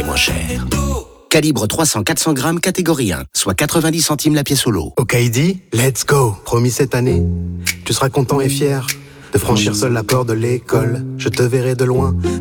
payer moins cher. Calibre 300-400 grammes, catégorie 1, soit 90 centimes la pièce au lot. Au Caïdi, let's go. Promis cette année, tu seras content et fier de franchir seul la porte de l'école. Je te verrai de loin,